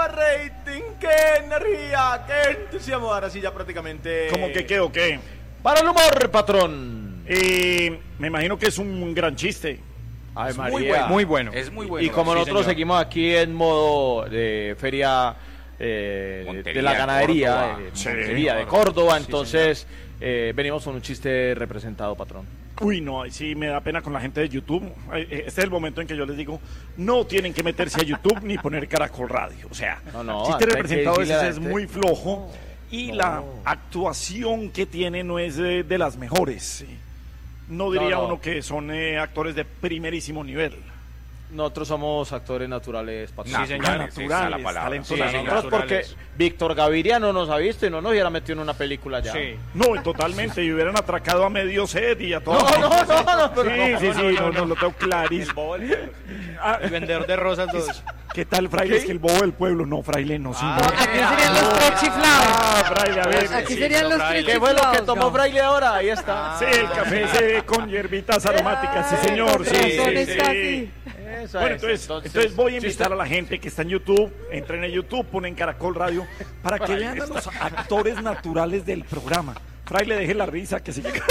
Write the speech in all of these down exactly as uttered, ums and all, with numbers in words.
rating, qué energía, qué entusiasmo. Ahora sí ya prácticamente... ¿Cómo que qué o qué? Para el humor, patrón. Eh, me imagino que es un gran chiste. Ay, Es María. muy bueno. Muy bueno. Es muy bueno. Y como Sí, nosotros señor. seguimos aquí en modo de feria eh, Montería, de la ganadería, Córdoba. eh, Sí, Montería de Córdoba. Córdoba, Sí, entonces eh, venimos con un chiste representado, patrón. Uy, no, ahí sí me da pena con la gente de YouTube. Ay, eh, Este es el momento en que yo les digo, no tienen que meterse a YouTube ni poner Caracol Radio. O sea, No, no, el chiste hay que representado a decirle a veces la es gente- muy flojo y no. la actuación que tiene no es de, de las mejores. sí. No diría No, no. uno que son eh, actores de primerísimo nivel. Nosotros somos actores naturales, patrón. Sí, señor. Naturales, esa es la palabra. talentosos. Sí, Sí, nosotros porque naturales. Víctor Gaviria no nos ha visto y no nos hubiera metido en una película ya. Sí. No, totalmente, y hubieran atracado a medio set y a todo. No, no, no, no, pero Sí, no, sí, no, sí, no, no, lo tengo clarísimo. Ah, El vendedor de rosas dos. ¿Qué tal, fraile? Es que el bobo del pueblo. No, fraile, no, sí, no. Aquí serían los tres chiflados. Ah, fraile, a ver. Aquí sí. serían los tres Fraile. ¿Qué fue lo que chiflados, tomó no. Fraile ahora? Ahí está. Sí, el café ese con hierbitas aromáticas, sí, señor. Sí, Con razón sí, está sí. así. Esa Bueno, es. entonces, entonces voy a invitar a la gente que está en YouTube, entren en YouTube, ponen Caracol Radio, para que vean a los actores naturales del programa. Fraile, deje la risa, que sigue.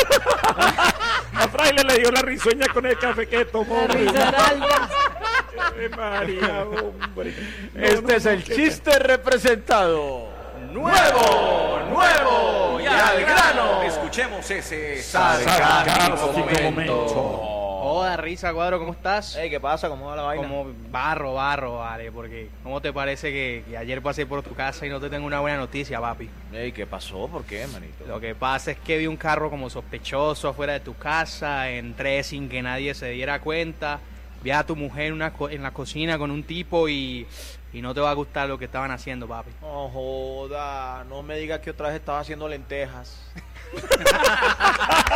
A Fraile le dio la risueña con el café que tomó. La risa era alta. Ave María, hombre. No, Este no, es no, el qué chiste representado. Nuevo, nuevo y al grano. Escuchemos ese sarcástico momento. momento. Hola, risa, Cuadro, ¿cómo estás? Ey, ¿qué pasa? ¿Cómo va la vaina? Como barro, barro, vale, porque ¿cómo te parece que, que ayer pasé por tu casa y no te tengo una buena noticia, papi? Ey, ¿qué pasó? ¿Por qué, manito? Lo que pasa es que vi un carro como sospechoso afuera de tu casa, entré sin que nadie se diera cuenta, vi a tu mujer en, una co- en la cocina con un tipo y, y no te va a gustar lo que estaban haciendo, papi. No joda, no me digas que otra vez estaba haciendo lentejas.